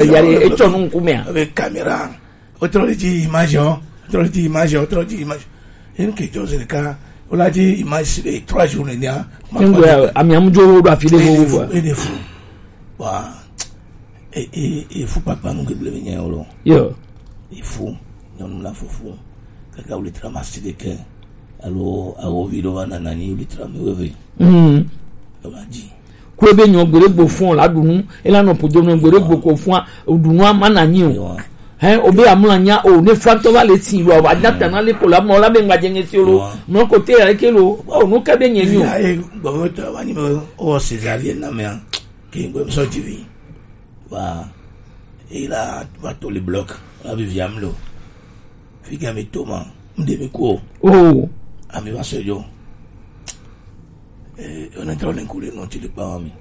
yari echo non kumea avec caméra autre dit image en que chose le cas on a dit image 3 jours il y a amiamjo do afile mo et des fous bah et faut pas nous que venir alors yo il faut non la fou kaka ule tramasi de que alors a vilo wana nani ule tramwe Di. Kwebe nyo gbere gbo fun la dunu ela no podo no gbere gbo ko fun odunu amananyi o obe amulanya o ne factor va le tin lo wa data na le ko la mo la be ngba jenge si oro mo ko te re ke lo o no ka be nyen yo gbo to wa ni mo o cesarien na me ke ngbo so TV wa ila va to le bloc la be viamlo fika me toma ndebe ko ami va so yo on est trop l'incoulé non tu le pas ami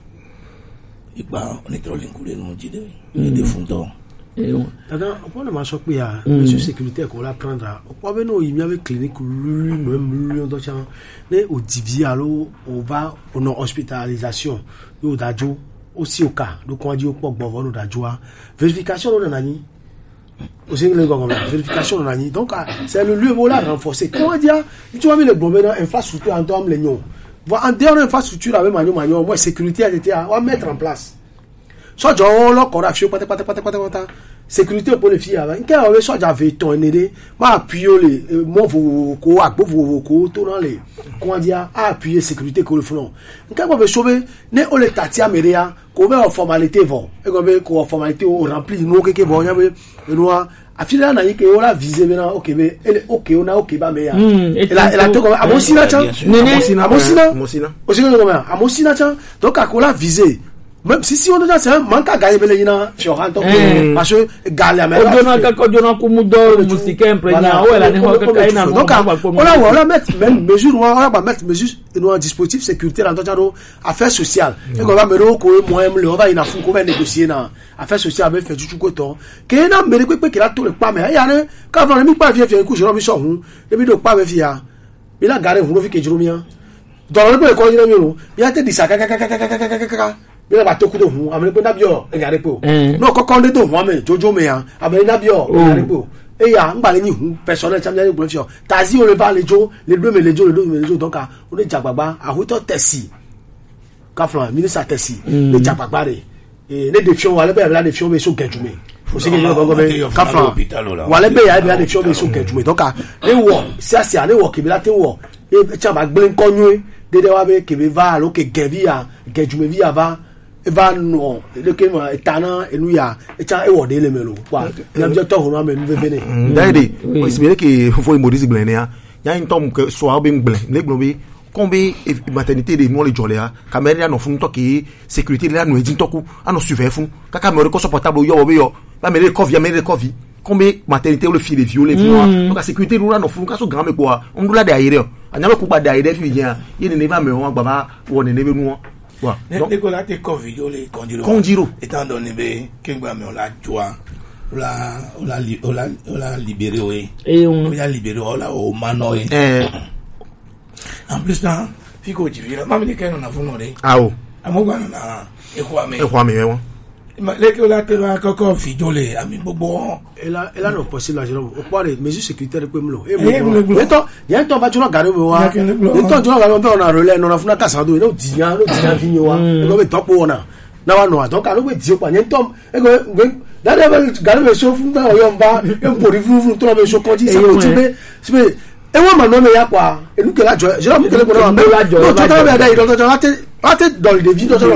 on est trop l'incoulé non tu de fondant Dada, on m'a choqué à monsieur sécurité qu'on la prendra. Pourquoi ben non il y avait clinique même dans champ mais au divier alors on va on hospitalisation yo dajo aussi au cas donc on dit au pok bon no dajo vérification on nani aussi le gouvernement vérification on nani donc c'est le lieu où là renforcer comment dire tu vas mettre le bon infrastructure en termes les non en dehors de l'infrastructure avec manio moi sécurité on va mettre en place so jo lo corruption pata sécurité pour les filles avant quand on so ja veton nede ma appuyer les mon ko agbo ko to dans les comment dire appuyer sécurité ko le fond quand on veut sauver ne o le tatia meria ko be formalité vont et ko formalité o remplir no ke bon ya be no afila na yike o la viser maintenant OK mais OK on a OK ba mais elle a to comme amosina cha amosina aussi comme amosina cha donc à ko la viser même si on déjà c'est un manque à gagner belina Fioran donc parce que galia mais on dona ko mudo musique imprégna ou elle a ne ko kaina donc on la mettre même mesure on va mettre mesure un dispositif sécurité dans d'autres affaires sociales et on va mettre ko moi le on va ina fu ko va négocier na affaires sociales avec fait tout coton que na mere pe que la tout le pas mais il y a ne quand on mi pas vient ku je mi so hu et mi do pas me fia il a garé hu fi ke jurumia dans le ko ni no il a te disaka bien ba to kudo hu amele pe nabio e gare po no kokon de to hu ame jojo me ya amele nabio e gare po e ya ngba le ni hu personnel champion gbo fio tazi o le ba le jo le do me le jo donc on le jagbagba ahuto tesi kaflan minister tesi le jagbagba re e le defion wale be la defion be so gejume o se ke yo gogo be kaflan wale be ya be la defion be so gejume donc le wo si ale wo ke be la te wo e chaba gbe nkonyu de wa be ke be va lo ke gevia gejume via va va no le que etana enuya echa ewode le melo kwa na bje to hono amenu vevene daide o sibele que foi modisi glenea ya intom que so be ngble le globi kombe maternité de no le jolea caméra no fun to ki sécurité la no edin toku ano suivre fun kaka me ko supportable yo be yo ba me le covi kombe maternité le fille de violer donc la sécurité no no fun ka so grand me quoi on doula de aire anyame ku ba de aire fi bien yene ne va me on gba won ne be nu donc Nicolas te Covid le Conjiro étant donné be kengba me on la joie on la libéré oui et on a libéré on la au mano en plus là fiko divira mami le keno na funore awo amogba na ekwame le que la te va koko fidole ami bobo ela no possible la jero o pare mesures sécuritaires pe mlo y a ton va tu no gare wa to jo gare on na rele no na funa kasado no diyan finyo wa go be topo na wa no donc alo be dio pa y ton e go dade ba gare be so fun ta o mba e pori fun to be so ko ji sa ko ti be e wa ma no me ya kwa e nu ke la jo je mu ke le ko na me to ta be da do to ate dans le devis dans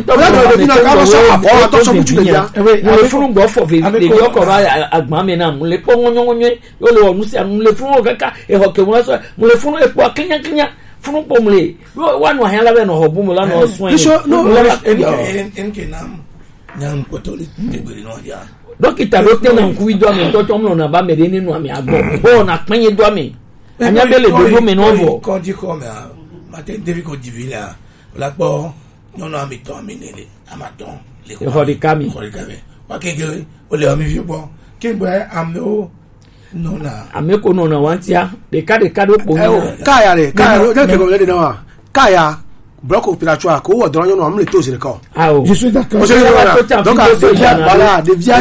le funu go for le yo ko agba me na mu le po nyonyo yo le onu si mu le funu kaka e ho ke mu so mu le funu e po kinya funu po mu le wa no han la be no ho bu mu la no so no en ke nam nyam ko to le de no dia dokita lo te na nku do me to mo na ba me de ninu ami agbo bo na penye do me anya be le do me no vo ko di ko me matin devi ko divila la po non ami to aminele amaton le horikami wa kenge o le ami fibo kengbe amno nona ameko nona wantia de kado po kaya le de ko le de na kaya bloc opératoire ko wo don yon amle to se ko je suis d'accord donc voilà